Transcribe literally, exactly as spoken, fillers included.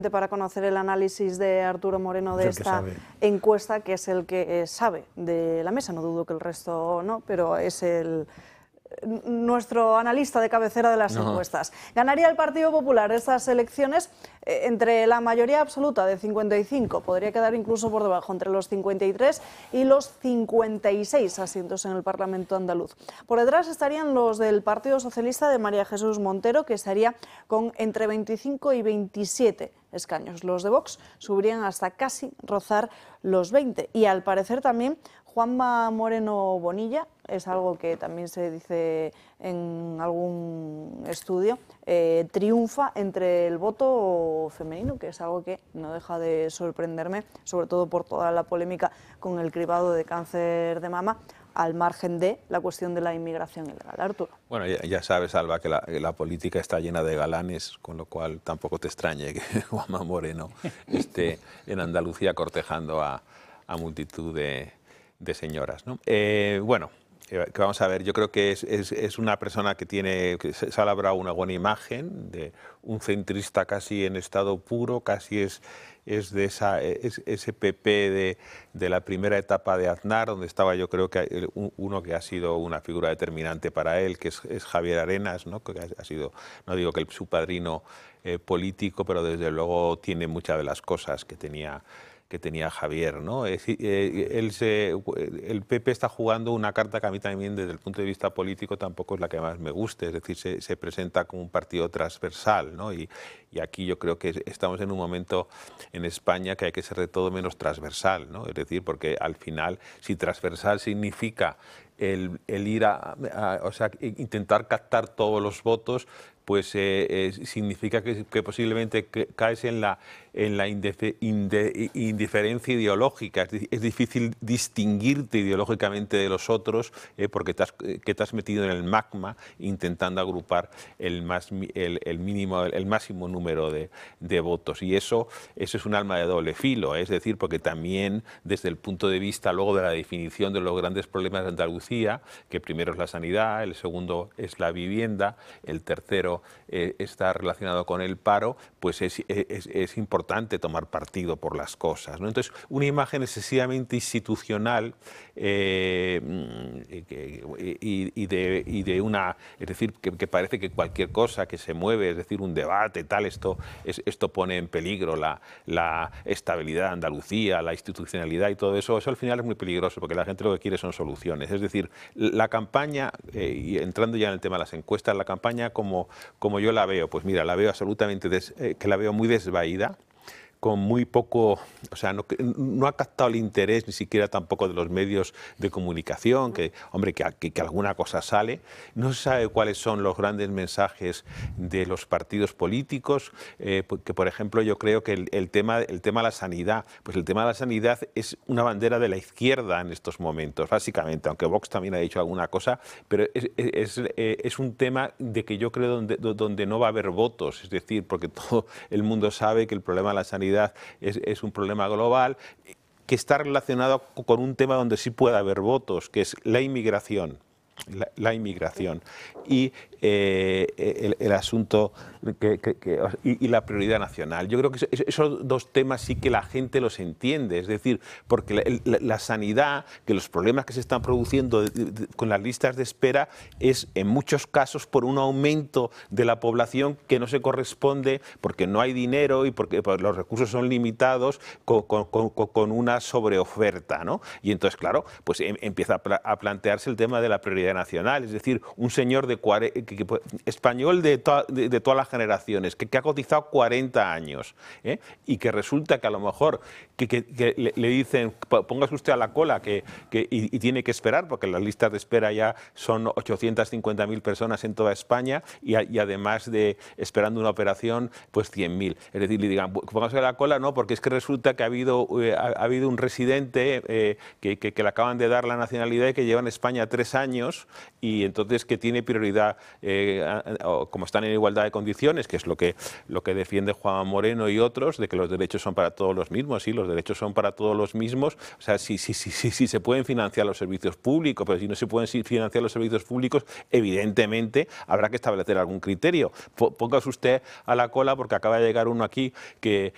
para conocer el análisis de Arturo Moreno de esta encuesta, que es el que sabe de la mesa. No dudo que el resto no, pero es el nuestro analista de cabecera de las no. encuestas. ¿Ganaría el Partido Popular estas elecciones? Eh, entre la mayoría absoluta de cincuenta y cinco, podría quedar incluso por debajo, entre los cincuenta y tres y los cincuenta y seis asientos en el Parlamento andaluz. Por detrás estarían los del Partido Socialista de María Jesús Montero, que estaría con entre veinticinco y veintisiete escaños. Los de Vox subirían hasta casi rozar los veinte. Y al parecer también Juanma Moreno Bonilla, es algo que también se dice en algún estudio, eh, triunfa entre el voto femenino, que es algo que no deja de sorprenderme, sobre todo por toda la polémica con el cribado de cáncer de mama, al margen de la cuestión de la inmigración ilegal. Arturo. Bueno, ya, ya sabes, Alba, que la, que la política está llena de galanes, con lo cual tampoco te extrañe que Juanma Moreno esté en Andalucía cortejando a, a multitud de, de señoras, ¿no? Eh, bueno, que vamos a ver, yo creo que es, es, es una persona que tiene, que se ha labrado una buena imagen, de un centrista casi en estado puro, casi es, es de esa, es, ese P P de, de la primera etapa de Aznar, donde estaba yo creo que uno que ha sido una figura determinante para él, que es, es Javier Arenas, ¿no? Que ha sido, no digo que el, su padrino eh, político, pero desde luego tiene muchas de las cosas que tenía que tenía Javier, ¿no? Es decir, eh, él se, el P P está jugando una carta que a mí también desde el punto de vista político tampoco es la que más me guste, es decir, se, se presenta como un partido transversal, ¿no? Y, y aquí yo creo que estamos en un momento en España que hay que ser de todo menos transversal, ¿no? Es decir, porque al final, si transversal significa el, el ir a, a, o sea, intentar captar todos los votos, pues eh, eh, significa que, que posiblemente que caes en la, en la indefe, inde, indiferencia ideológica. Es, es difícil distinguirte ideológicamente de los otros eh, porque te has, que te has metido en el magma intentando agrupar el, más, el, el, mínimo, el máximo número de, de votos. Y eso, eso es un arma de doble filo, ¿eh? Es decir, porque también desde el punto de vista luego de la definición de los grandes problemas de Andalucía, que primero es la sanidad, el segundo es la vivienda, el tercero Eh, está relacionado con el paro, pues es, es, es importante tomar partido por las cosas, ¿no? Entonces, una imagen excesivamente institucional eh, y, y, de, y de una, es decir, que, que parece que cualquier cosa que se mueve, es decir, un debate, tal, esto, es, esto pone en peligro la, la estabilidad de Andalucía, la institucionalidad y todo eso, eso al final es muy peligroso porque la gente lo que quiere son soluciones. Es decir, la campaña, eh, y entrando ya en el tema de las encuestas, la campaña como como yo la veo, pues mira, la veo absolutamente, des, eh, que la veo muy desvaída, con muy poco, o sea, no, no ha captado el interés ni siquiera tampoco de los medios de comunicación, que, hombre, que, que, que alguna cosa sale, no se sabe cuáles son los grandes mensajes de los partidos políticos, eh, que por ejemplo yo creo que el, el, tema, el tema de la sanidad, pues el tema de la sanidad es una bandera de la izquierda en estos momentos, básicamente, aunque Vox también ha dicho alguna cosa, pero es, es, es, es un tema de que yo creo donde, donde no va a haber votos, es decir, porque todo el mundo sabe que el problema de la sanidad Es, es un problema global que está relacionado con un tema donde sí puede haber votos, que es la inmigración. La, la inmigración y eh, el, el asunto que, que, que, y, y la prioridad nacional. Yo creo que esos dos temas sí que la gente los entiende, es decir, porque la, la, la sanidad, que los problemas que se están produciendo de, de, con las listas de espera es en muchos casos por un aumento de la población que no se corresponde porque no hay dinero y porque pues, los recursos son limitados con, con, con, con una sobreoferta, ¿no? Y entonces, claro, pues em, empieza a, pla a plantearse el tema de la prioridad nacional, es decir, un señor de que, que, español de, to de, de todas las generaciones, que, que ha cotizado cuarenta años, ¿eh? Y que resulta que a lo mejor que, que, que le, le dicen, póngase usted a la cola que, que, y, y tiene que esperar, porque las listas de espera ya son ochocientas cincuenta mil personas en toda España y, a, y además de esperando una operación, pues cien mil. Es decir, le digan, póngase a la cola, no, porque es que resulta que ha habido, eh, ha, ha habido un residente eh, que, que, que le acaban de dar la nacionalidad y que lleva en España tres años y entonces que tiene prioridad, eh, como están en igualdad de condiciones, que es lo que, lo que defiende Juan Moreno y otros, de que los derechos son para todos los mismos, sí, los derechos son para todos los mismos, o sea, sí, sí, sí, sí, sí se pueden financiar los servicios públicos, pero si no se pueden financiar los servicios públicos, evidentemente habrá que establecer algún criterio. Póngase usted a la cola porque acaba de llegar uno aquí que,